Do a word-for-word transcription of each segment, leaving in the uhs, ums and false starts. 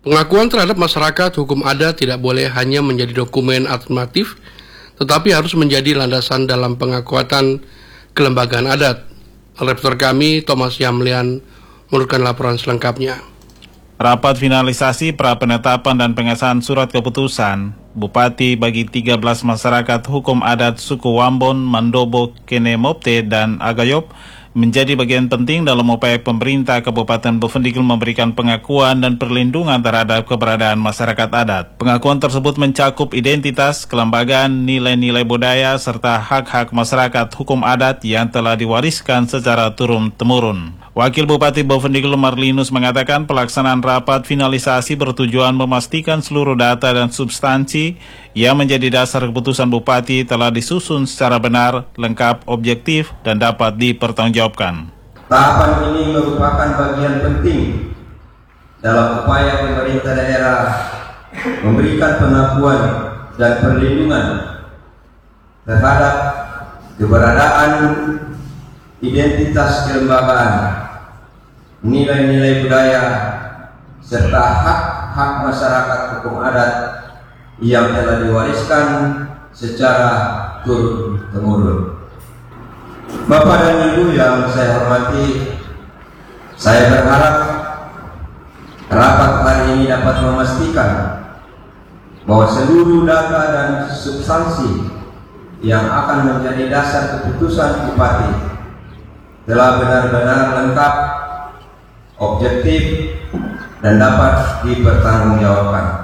Pengakuan terhadap masyarakat hukum adat tidak boleh hanya menjadi dokumen alternatif, tetapi harus menjadi landasan dalam pengakuatan kelembagaan adat. Reporter kami, Thomas Yamlian, menurunkan laporan selengkapnya. Rapat finalisasi pra-penetapan dan pengesahan surat keputusan Bupati bagi tiga belas masyarakat hukum adat suku Wambon, Mandobo, Kenemopte, dan Agayop menjadi bagian penting dalam upaya pemerintah Kabupaten Bovendigul memberikan pengakuan dan perlindungan terhadap keberadaan masyarakat adat. Pengakuan tersebut mencakup identitas, kelembagaan, nilai-nilai budaya, serta hak-hak masyarakat hukum adat yang telah diwariskan secara turun-temurun. Wakil Bupati Bovendigul Marlinus mengatakan pelaksanaan rapat finalisasi bertujuan memastikan seluruh data dan substansi yang menjadi dasar keputusan Bupati telah disusun secara benar, lengkap, objektif, dan dapat dipertanggungjawabkan. Tahapan ini merupakan bagian penting dalam upaya pemerintah daerah memberikan pengakuan dan perlindungan terhadap keberadaan identitas kelembagaan, nilai-nilai budaya, serta hak-hak masyarakat hukum adat yang telah diwariskan secara turun-temurun. Bapak dan Ibu yang saya hormati, saya berharap rapat hari ini dapat memastikan bahwa seluruh data dan substansi yang akan menjadi dasar keputusan Bupati telah benar-benar lengkap, objektif, dan dapat dipertanggungjawabkan.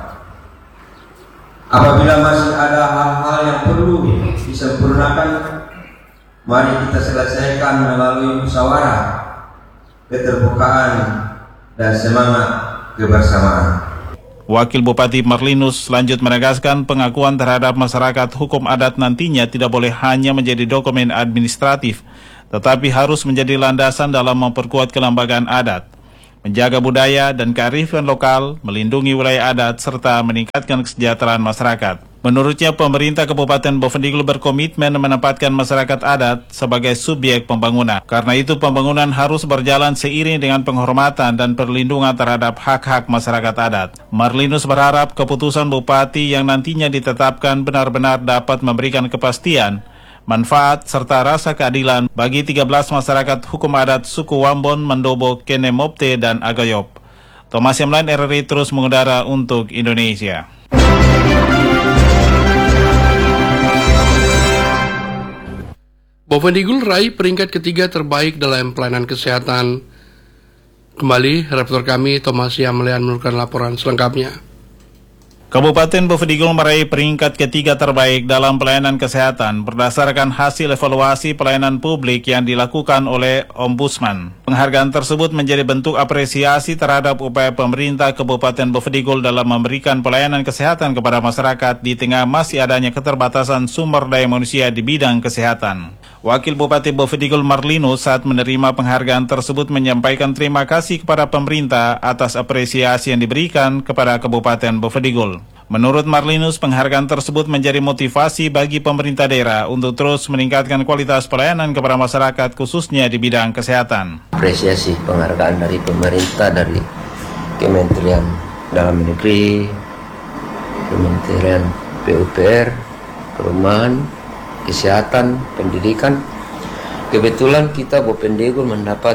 Apabila masih ada hal-hal yang perlu disempurnakan, mari kita selesaikan melalui musyawarah, keterbukaan, dan semangat kebersamaan. Wakil Bupati Marlinus lanjut menegaskan pengakuan terhadap masyarakat hukum adat nantinya tidak boleh hanya menjadi dokumen administratif, tetapi harus menjadi landasan dalam memperkuat kelembagaan adat, menjaga budaya dan kearifan lokal, melindungi wilayah adat, serta meningkatkan kesejahteraan masyarakat. Menurutnya, pemerintah Kabupaten Bovendigul berkomitmen menempatkan masyarakat adat sebagai subjek pembangunan. Karena itu, pembangunan harus berjalan seiring dengan penghormatan dan perlindungan terhadap hak-hak masyarakat adat. Marlinus berharap keputusan Bupati yang nantinya ditetapkan benar-benar dapat memberikan kepastian, manfaat, serta rasa keadilan bagi tiga belas masyarakat hukum adat suku Wambon, Mandobo, Kenemopte, dan Agayop. Thomas Yamlian, R R I terus mengudara untuk Indonesia. Bovendigul raih peringkat ketiga terbaik dalam pelayanan kesehatan. Kembali, reporter kami, Thomas Yamlian, menurunkan laporan selengkapnya. Kabupaten Bovendigul meraih peringkat ketiga terbaik dalam pelayanan kesehatan berdasarkan hasil evaluasi pelayanan publik yang dilakukan oleh Ombudsman. Penghargaan tersebut menjadi bentuk apresiasi terhadap upaya pemerintah Kabupaten Bovendigul dalam memberikan pelayanan kesehatan kepada masyarakat di tengah masih adanya keterbatasan sumber daya manusia di bidang kesehatan. Wakil Bupati Bovendigul Marlinus saat menerima penghargaan tersebut menyampaikan terima kasih kepada pemerintah atas apresiasi yang diberikan kepada Kabupaten Bovendigul. Menurut Marlinus, penghargaan tersebut menjadi motivasi bagi pemerintah daerah untuk terus meningkatkan kualitas pelayanan kepada masyarakat khususnya di bidang kesehatan. Apresiasi penghargaan dari pemerintah, dari Kementerian Dalam Negeri, Kementerian P U P R, Perumahan, Kesehatan, Pendidikan. Kebetulan kita Bovendigul mendapat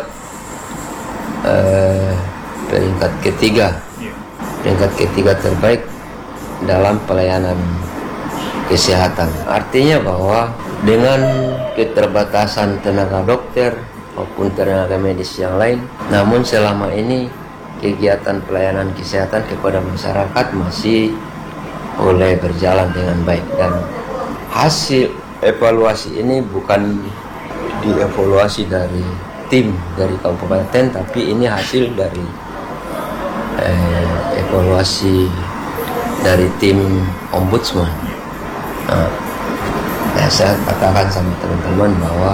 uh, peringkat ketiga, peringkat ketiga terbaik dalam pelayanan kesehatan. Artinya bahwa dengan keterbatasan tenaga dokter maupun tenaga medis yang lain, namun selama ini kegiatan pelayanan kesehatan kepada masyarakat masih boleh berjalan dengan baik, dan hasil evaluasi ini bukan dievaluasi dari tim dari kabupaten, tapi ini hasil dari eh, evaluasi dari tim Ombudsman. Nah, ya saya katakan sama teman-teman bahwa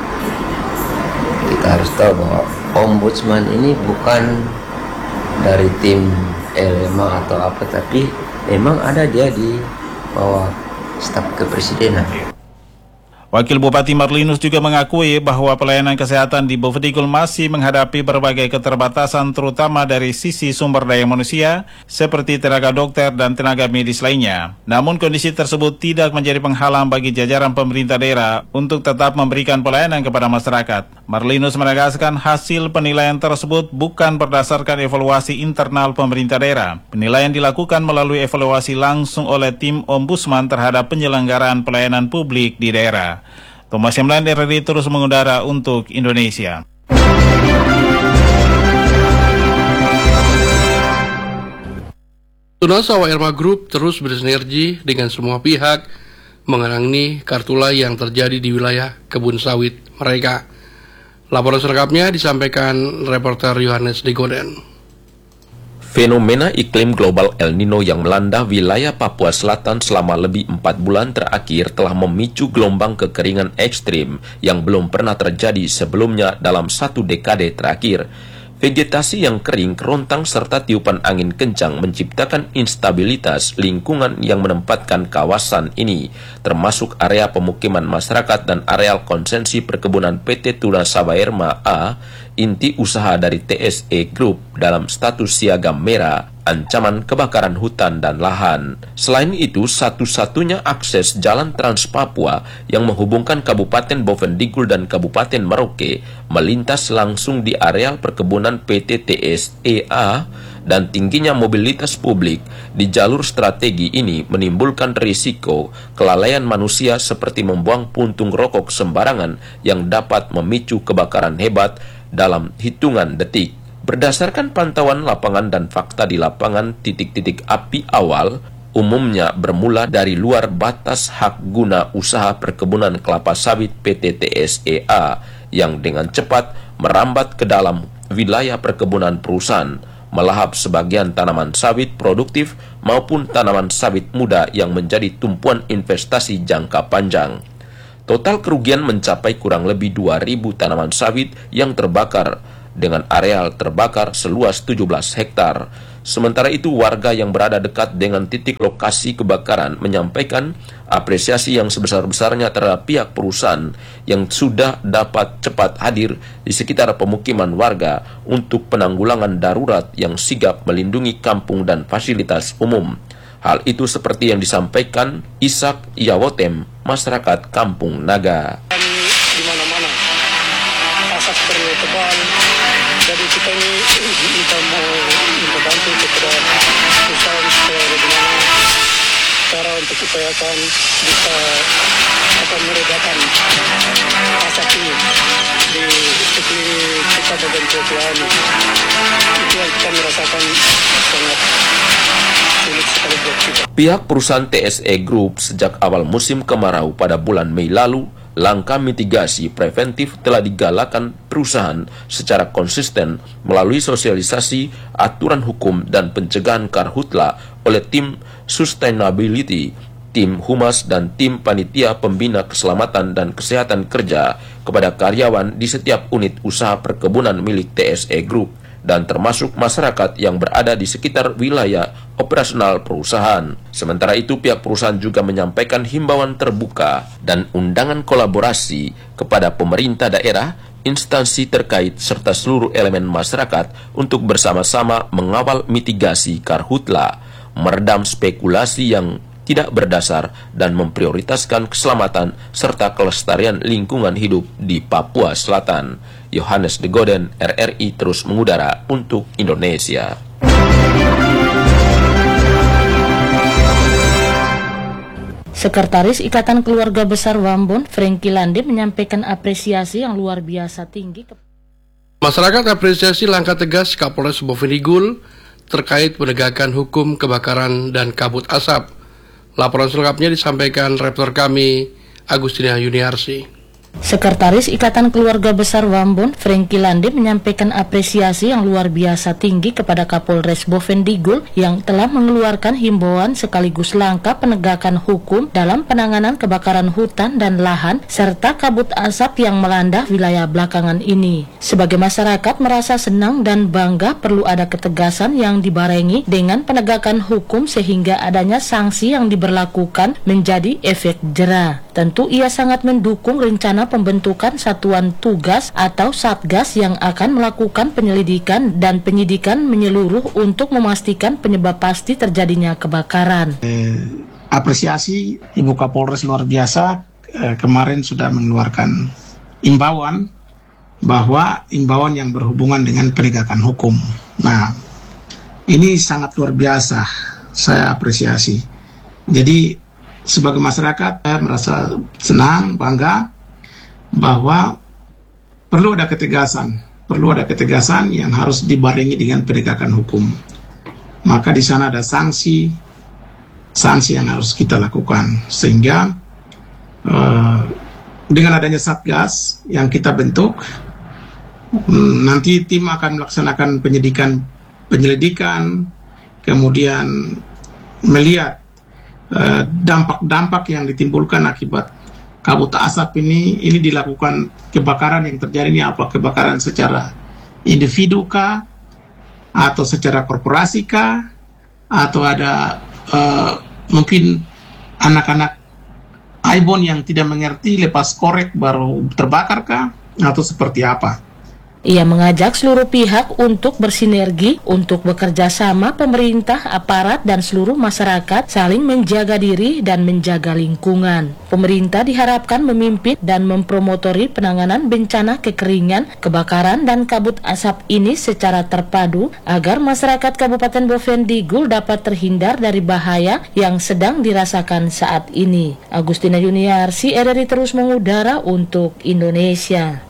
kita harus tahu bahwa Ombudsman ini bukan dari tim L M A atau apa, tapi memang ada dia di bawah staf kepresidenan. Wakil Bupati Marlinus juga mengakui bahwa pelayanan kesehatan di Bovendigul masih menghadapi berbagai keterbatasan terutama dari sisi sumber daya manusia seperti tenaga dokter dan tenaga medis lainnya. Namun kondisi tersebut tidak menjadi penghalang bagi jajaran pemerintah daerah untuk tetap memberikan pelayanan kepada masyarakat. Marlinus menegaskan hasil penilaian tersebut bukan berdasarkan evaluasi internal pemerintah daerah. Penilaian dilakukan melalui evaluasi langsung oleh tim Ombudsman terhadap penyelenggaraan pelayanan publik di daerah. Thomas Yamlan R R I terus mengudara untuk Indonesia. Tunas Sawah Erma Group terus bersinergi dengan semua pihak mengenangi karhutla yang terjadi di wilayah kebun sawit mereka. Laporan selengkapnya disampaikan reporter Yohanes Degoden. Fenomena iklim global El Nino yang melanda wilayah Papua Selatan selama lebih empat bulan terakhir telah memicu gelombang kekeringan ekstrim yang belum pernah terjadi sebelumnya dalam satu dekade terakhir. Vegetasi yang kering, kerontang, serta tiupan angin kencang menciptakan instabilitas lingkungan yang menempatkan kawasan ini, termasuk area pemukiman masyarakat dan areal konsesi perkebunan P T Tunas Sawah Erma A, inti usaha dari T S E Group dalam status siaga merah, ancaman kebakaran hutan dan lahan. Selain itu, satu-satunya akses jalan Trans Papua yang menghubungkan Kabupaten Bovendigul dan Kabupaten Merauke melintas langsung di areal perkebunan P T T S E A, dan tingginya mobilitas publik di jalur strategi ini menimbulkan risiko kelalaian manusia seperti membuang puntung rokok sembarangan yang dapat memicu kebakaran hebat dalam hitungan detik. Berdasarkan pantauan lapangan dan fakta di lapangan, titik-titik api awal umumnya bermula dari luar batas hak guna usaha perkebunan kelapa sawit P T T S E A yang dengan cepat merambat ke dalam wilayah perkebunan perusahaan, melahap sebagian tanaman sawit produktif maupun tanaman sawit muda yang menjadi tumpuan investasi jangka panjang. Total kerugian mencapai kurang lebih dua ribu tanaman sawit yang terbakar dengan areal terbakar seluas tujuh belas hektar. Sementara itu, warga yang berada dekat dengan titik lokasi kebakaran menyampaikan apresiasi yang sebesar-besarnya terhadap pihak perusahaan yang sudah dapat cepat hadir di sekitar pemukiman warga untuk penanggulangan darurat yang sigap melindungi kampung dan fasilitas umum. Hal itu seperti yang disampaikan Ishak Yawotem, masyarakat Kampung Naga. Di mana-mana asap tebal, jadi kita ini kita mau membantu kepada usaha supaya bagaimana cara untuk upayakan bisa akan meredakan asap ini di sekeliling kita bagian Papua ini. Itu yang kita merasakan sangat sulit sekali buat kita. Pihak perusahaan T S E Group sejak awal musim kemarau pada bulan Mei lalu, langkah mitigasi preventif telah digalakan perusahaan secara konsisten melalui sosialisasi aturan hukum dan pencegahan karhutla oleh tim sustainability, tim humas, dan tim panitia pembina keselamatan dan kesehatan kerja kepada karyawan di setiap unit usaha perkebunan milik T S E Group dan termasuk masyarakat yang berada di sekitar wilayah operasional perusahaan. Sementara itu, pihak perusahaan juga menyampaikan himbauan terbuka dan undangan kolaborasi kepada pemerintah daerah, instansi terkait, serta seluruh elemen masyarakat untuk bersama-sama mengawal mitigasi karhutla, meredam spekulasi yang tidak berdasar, dan memprioritaskan keselamatan serta kelestarian lingkungan hidup di Papua Selatan. Yohanes Degoden, R R I terus mengudara untuk Indonesia. Sekretaris Ikatan Keluarga Besar Wambon, Franky Lande, menyampaikan apresiasi yang luar biasa tinggi ke masyarakat. Apresiasi langkah tegas Kapolres Bovendigul terkait penegakan hukum kebakaran dan kabut asap. Laporan selengkapnya disampaikan reporter kami, Agustina Yuniarsi. Sekretaris Ikatan Keluarga Besar Wambon, Franky Lande, menyampaikan apresiasi yang luar biasa tinggi kepada Kapolres Bovendigul yang telah mengeluarkan himbauan sekaligus langkah penegakan hukum dalam penanganan kebakaran hutan dan lahan serta kabut asap yang melanda wilayah belakangan ini. Sebagai masyarakat merasa senang dan bangga perlu ada ketegasan yang dibarengi dengan penegakan hukum sehingga adanya sanksi yang diberlakukan menjadi efek jera. Tentu ia sangat mendukung rencana pembentukan satuan tugas atau satgas yang akan melakukan penyelidikan dan penyidikan menyeluruh untuk memastikan penyebab pasti terjadinya kebakaran. Eh, apresiasi Ibu Kapolres luar biasa eh, kemarin sudah mengeluarkan imbauan bahwa imbauan yang berhubungan dengan penegakan hukum. Nah, ini sangat luar biasa, saya apresiasi. Jadi sebagai masyarakat, saya merasa senang, bangga bahwa perlu ada ketegasan, perlu ada ketegasan yang harus dibarengi dengan penegakan hukum. Maka di sana ada sanksi, sanksi yang harus kita lakukan, sehingga uh, dengan adanya satgas yang kita bentuk, nanti tim akan melaksanakan penyidikan, penyelidikan, kemudian melihat dampak-dampak yang ditimbulkan akibat kabut asap ini. Ini dilakukan kebakaran yang terjadi ini apa? Kebakaran secara individu kah? Atau secara korporasi kah? Atau ada uh, mungkin anak-anak Aibon yang tidak mengerti lepas korek baru terbakar kah? Atau seperti apa? Ia mengajak seluruh pihak untuk bersinergi untuk bekerja sama, pemerintah, aparat, dan seluruh masyarakat saling menjaga diri dan menjaga lingkungan. Pemerintah diharapkan memimpin dan mempromotori penanganan bencana kekeringan, kebakaran, dan kabut asap ini secara terpadu agar masyarakat Kabupaten Bovendigul dapat terhindar dari bahaya yang sedang dirasakan saat ini. Agustina Yuniarsi, R R I terus mengudara untuk Indonesia.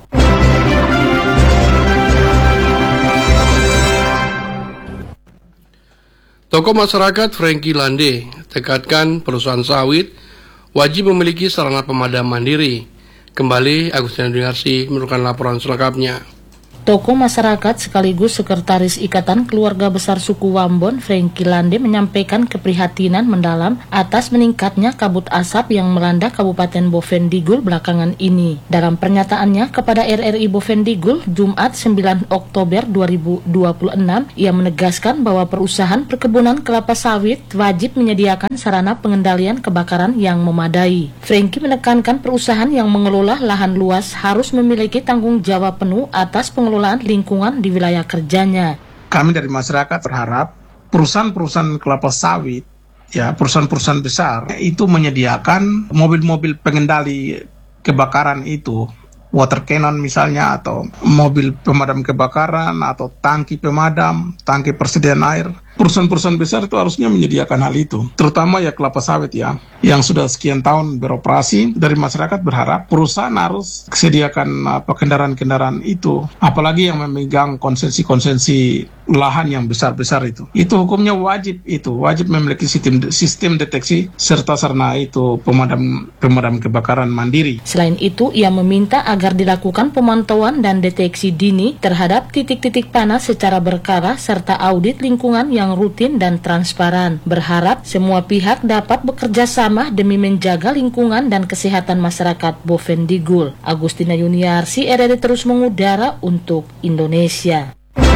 Tokoh masyarakat Franky Lande tekadkan perusahaan sawit wajib memiliki sarana pemadam mandiri. Kembali Agustina Yuniarsi menurunkan laporan selengkapnya. Tokoh masyarakat sekaligus Sekretaris Ikatan Keluarga Besar Suku Wambon, Franky Lande, menyampaikan keprihatinan mendalam atas meningkatnya kabut asap yang melanda Kabupaten Bovendigul belakangan ini. Dalam pernyataannya kepada R R I Bovendigul, Jumat sembilan Oktober dua ribu dua puluh enam, ia menegaskan bahwa perusahaan perkebunan kelapa sawit wajib menyediakan sarana pengendalian kebakaran yang memadai. Franky menekankan perusahaan yang mengelola lahan luas harus memiliki tanggung jawab penuh atas pengelolaan lingkungan di wilayah kerjanya. Kami dari masyarakat berharap perusahaan-perusahaan kelapa sawit, ya perusahaan-perusahaan besar itu menyediakan mobil-mobil pengendali kebakaran itu, water cannon misalnya, atau mobil pemadam kebakaran, atau tangki pemadam, tangki persediaan air. Perusahaan-perusahaan besar itu harusnya menyediakan hal itu, terutama ya kelapa sawit ya, yang sudah sekian tahun beroperasi. Dari masyarakat berharap perusahaan harus sediakan apa, kendaraan-kendaraan itu, apalagi yang memegang konsensi-konsensi lahan yang besar-besar itu. Itu hukumnya wajib, itu wajib memiliki sistem sistem deteksi serta sarana itu pemadam pemadam kebakaran mandiri. Selain itu, ia meminta agar dilakukan pemantauan dan deteksi dini terhadap titik-titik panas secara berkala serta audit lingkungan yang rutin dan transparan. Berharap semua pihak dapat bekerja sama demi menjaga lingkungan dan kesehatan masyarakat Bovendigul. Agustina Yuniarsi, R R I terus mengudara untuk Indonesia.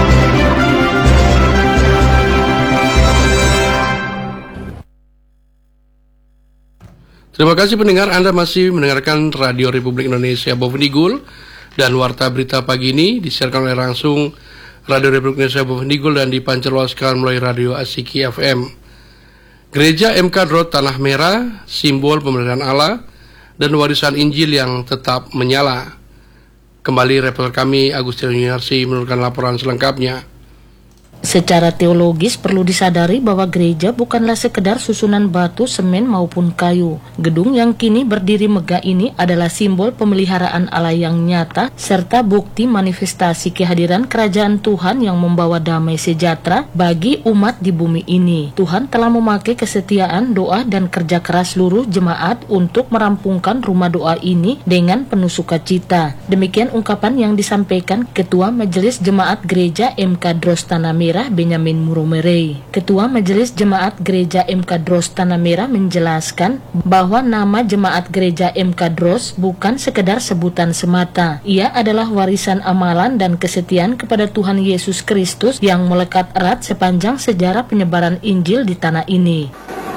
Terima kasih pendengar, Anda masih mendengarkan Radio Republik Indonesia Bovendigul, dan Warta Berita Pagi ini disiarkan oleh langsung Radio Republik Indonesia Bovendigul dan dipancarluaskan melalui Radio Asiki F M. Gereja M K Drot Tanah Merah, simbol pemeliharaan Allah dan warisan Injil yang tetap menyala. Kembali reporter kami Agustina Yuniarsi menurunkan laporan selengkapnya. Secara teologis perlu disadari bahwa gereja bukanlah sekedar susunan batu, semen maupun kayu. Gedung yang kini berdiri megah ini adalah simbol pemeliharaan Allah yang nyata serta bukti manifestasi kehadiran kerajaan Tuhan yang membawa damai sejahtera bagi umat di bumi ini. Tuhan telah memakai kesetiaan, doa dan kerja keras seluruh jemaat untuk merampungkan rumah doa ini dengan penuh sukacita. Demikian ungkapan yang disampaikan Ketua Majelis Jemaat Gereja M K Dros Tanah Merah Benyamin Muromerei. Ketua Majelis Jemaat Gereja M K Dros Tanah Merah menjelaskan bahwa nama Jemaat Gereja M K Dros bukan sekedar sebutan semata. Ia adalah warisan amalan dan kesetiaan kepada Tuhan Yesus Kristus yang melekat erat sepanjang sejarah penyebaran Injil di tanah ini.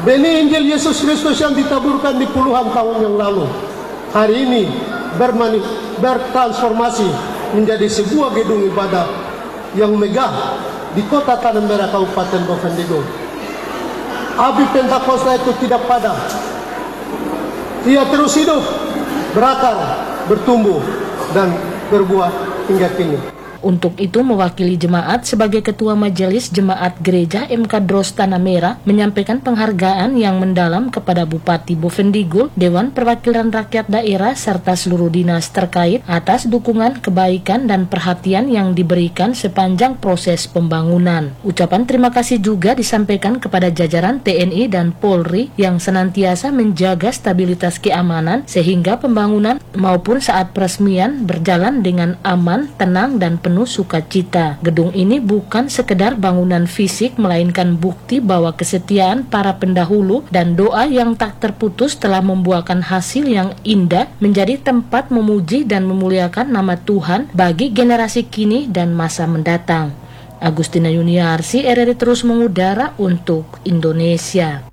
benih Injil Yesus Kristus yang ditaburkan di puluhan tahun yang lalu hari ini bermani, bertransformasi menjadi sebuah gedung ibadah yang megah di kota Tanah Merah, Kabupaten Boven Digul. Api Pentakosta itu tidak padam. Ia terus hidup, berakar, bertumbuh, dan berbuah hingga kini. Untuk itu, mewakili jemaat sebagai Ketua Majelis Jemaat Gereja M K Dros Tanah Merah menyampaikan penghargaan yang mendalam kepada Bupati Boven Digul, Dewan Perwakilan Rakyat Daerah, serta seluruh dinas terkait atas dukungan, kebaikan, dan perhatian yang diberikan sepanjang proses pembangunan. Ucapan terima kasih juga disampaikan kepada jajaran T N I dan Polri yang senantiasa menjaga stabilitas keamanan sehingga pembangunan maupun saat peresmian berjalan dengan aman, tenang, dan penuh sukacita. Gedung ini bukan sekedar bangunan fisik, melainkan bukti bahwa kesetiaan para pendahulu dan doa yang tak terputus telah membuahkan hasil yang indah, menjadi tempat memuji dan memuliakan nama Tuhan bagi generasi kini dan masa mendatang. Agustina Yuniarsi, R R I terus mengudara untuk Indonesia.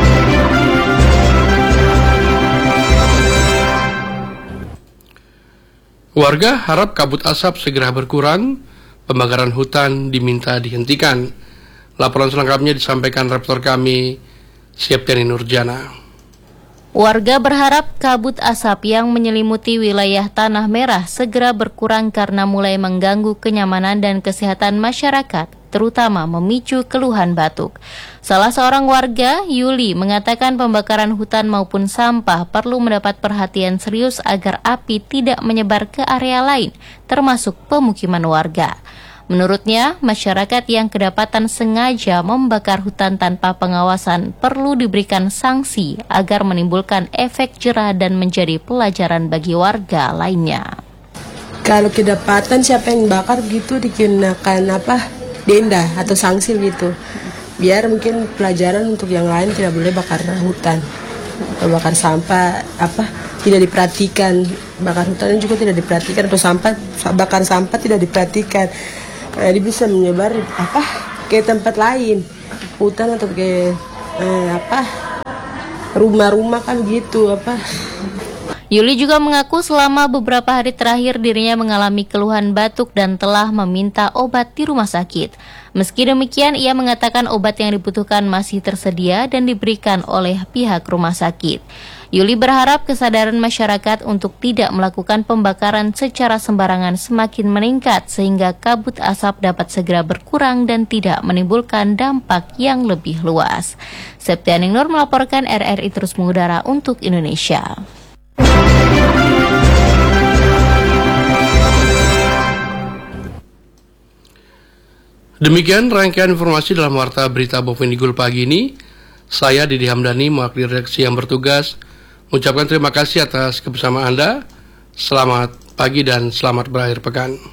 Warga harap kabut asap segera berkurang, pembakaran hutan diminta dihentikan. Laporan selengkapnya disampaikan reporter kami, Septiani Nurjana. Warga berharap kabut asap yang menyelimuti wilayah Tanah Merah segera berkurang karena mulai mengganggu kenyamanan dan kesehatan masyarakat, terutama memicu keluhan batuk. Salah seorang warga, Yuli, mengatakan pembakaran hutan maupun sampah perlu mendapat perhatian serius agar api tidak menyebar ke area lain, termasuk pemukiman warga. Menurutnya, masyarakat yang kedapatan sengaja membakar hutan tanpa pengawasan perlu diberikan sanksi agar menimbulkan efek jerah dan menjadi pelajaran bagi warga lainnya. Kalau kedapatan siapa yang bakar gitu dikenakan apa? Denda atau sanksi gitu. Biar mungkin pelajaran untuk yang lain, tidak boleh bakar hutan. Atau bakar sampah apa? Tidak diperhatikan. Bakar hutan juga tidak diperhatikan, atau sampah bakar sampah tidak diperhatikan. Nah, dia bisa menyebar apa ke tempat lain, hutan atau ke eh, apa rumah-rumah kan gitu apa. Yuli juga mengaku selama beberapa hari terakhir dirinya mengalami keluhan batuk dan telah meminta obat di rumah sakit. Meski demikian, ia mengatakan obat yang dibutuhkan masih tersedia dan diberikan oleh pihak rumah sakit. Yuli berharap kesadaran masyarakat untuk tidak melakukan pembakaran secara sembarangan semakin meningkat sehingga kabut asap dapat segera berkurang dan tidak menimbulkan dampak yang lebih luas. Septiani Nur melaporkan, R R I terus mengudara untuk Indonesia. Demikian rangkaian informasi dalam Warta Berita Boven Digul pagi ini. Saya Didi Hamdani, mewakili redaksi yang bertugas, mengucapkan terima kasih atas kebersamaan Anda. Selamat pagi dan selamat berakhir pekan.